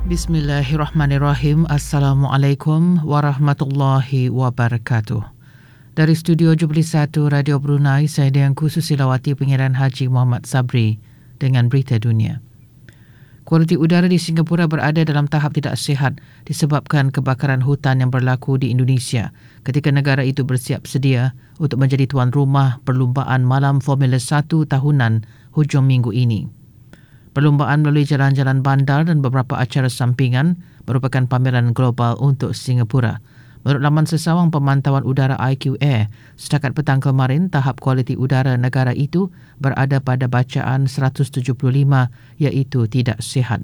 Bismillahirrahmanirrahim. Assalamualaikum warahmatullahi wabarakatuh. Dari studio Jubilee 1 Radio Brunei, saya Dianku Susilawati, Pengiran Haji Muhammad Sabri dengan berita dunia. Kualiti udara di Singapura berada dalam tahap tidak sihat disebabkan kebakaran hutan yang berlaku di Indonesia ketika negara itu bersiap sedia untuk menjadi tuan rumah perlumbaan malam Formula 1 tahunan hujung minggu ini. Perlumbaan melalui jalan-jalan bandar dan beberapa acara sampingan merupakan pameran global untuk Singapura. Menurut laman sesawang pemantauan udara IQ Air, setakat petang kemarin, tahap kualiti udara negara itu berada pada bacaan 175 iaitu tidak sihat.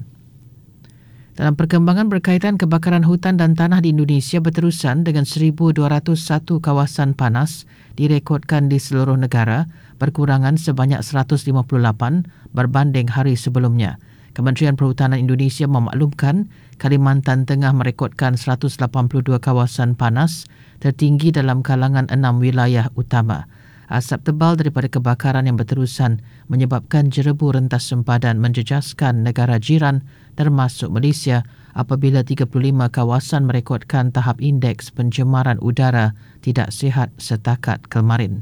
Dalam perkembangan berkaitan kebakaran hutan dan tanah di Indonesia berterusan dengan 1,201 kawasan panas direkodkan di seluruh negara, berkurangan sebanyak 158 berbanding hari sebelumnya. Kementerian Perhutanan Indonesia memaklumkan Kalimantan Tengah merekodkan 182 kawasan panas tertinggi dalam kalangan 6 wilayah utama. Asap tebal daripada kebakaran yang berterusan menyebabkan jerebu rentas sempadan menjejaskan negara jiran termasuk Malaysia apabila 35 kawasan merekodkan tahap indeks pencemaran udara tidak sihat setakat kemarin.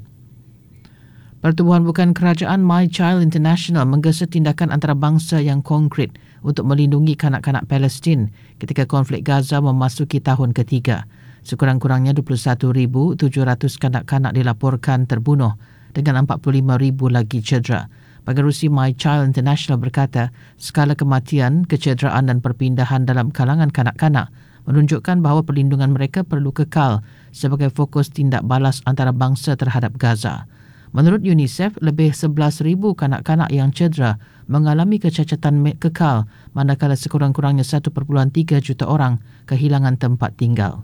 Pertubuhan bukan kerajaan My Child International menggesa tindakan antarabangsa yang konkret untuk melindungi kanak-kanak Palestin ketika konflik Gaza memasuki tahun ketiga. Sekurang-kurangnya 21,700 kanak-kanak dilaporkan terbunuh dengan 45,000 lagi cedera. Pengerusi My Child International berkata, skala kematian, kecederaan dan perpindahan dalam kalangan kanak-kanak menunjukkan bahawa perlindungan mereka perlu kekal sebagai fokus tindak balas antarabangsa terhadap Gaza. Menurut UNICEF, lebih 11,000 kanak-kanak yang cedera mengalami kecacatan kekal, manakala sekurang-kurangnya 1.3 juta orang kehilangan tempat tinggal.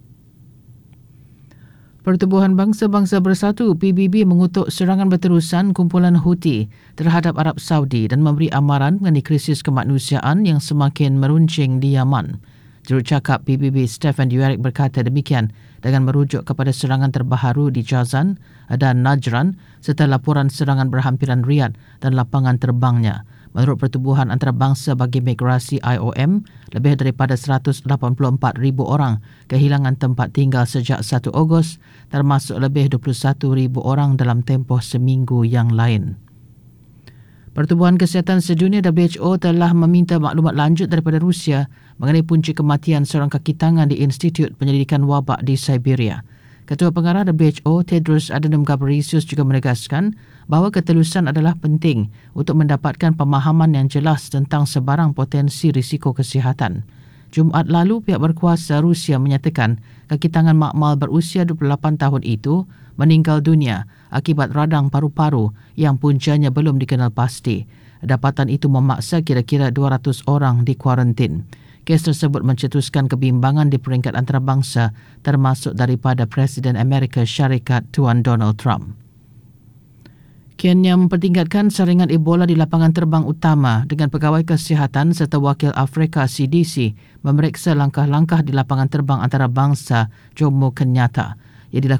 Pertubuhan Bangsa-Bangsa Bersatu PBB mengutuk serangan berterusan kumpulan Houthi terhadap Arab Saudi dan memberi amaran mengenai krisis kemanusiaan yang semakin meruncing di Yaman. Jurucakap PBB Stefan Dujarric berkata demikian dengan merujuk kepada serangan terbaharu di Jazan dan Najran serta laporan serangan berhampiran Riyadh dan lapangan terbangnya. Menurut Pertubuhan Antarabangsa bagi Migrasi IOM, lebih daripada 184,000 orang kehilangan tempat tinggal sejak 1 Ogos, termasuk lebih 21,000 orang dalam tempoh seminggu yang lain. Pertubuhan Kesihatan Sedunia WHO telah meminta maklumat lanjut daripada Rusia mengenai punca kematian seorang kaki tangan di Institut Penyelidikan Wabak di Siberia. Ketua Pengarah WHO Tedros Adhanom Ghebreyesus juga menegaskan bahawa ketelusan adalah penting untuk mendapatkan pemahaman yang jelas tentang sebarang potensi risiko kesihatan. Jumaat lalu, pihak berkuasa Rusia menyatakan kaki tangan makmal berusia 28 tahun itu meninggal dunia akibat radang paru-paru yang puncanya belum dikenal pasti. Dapatan itu memaksa kira-kira 200 orang dikuarantin. Kes tersebut mencetuskan kebimbangan di peringkat antarabangsa termasuk daripada Presiden Amerika Syarikat Tuan Donald Trump. Kenya mempertingkatkan saringan Ebola di lapangan terbang utama dengan pegawai kesihatan serta wakil Afrika CDC memeriksa langkah-langkah di lapangan terbang antarabangsa Jomo Kenyatta. Ia dilakukan